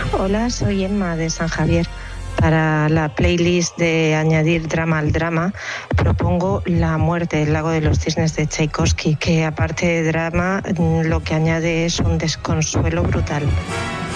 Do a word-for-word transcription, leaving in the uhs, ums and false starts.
Hola, soy Emma de San Javier. Para la playlist de añadir drama al drama, propongo La muerte del lago de los cisnes de Tchaikovsky, que aparte de drama, lo que añade es un desconsuelo brutal.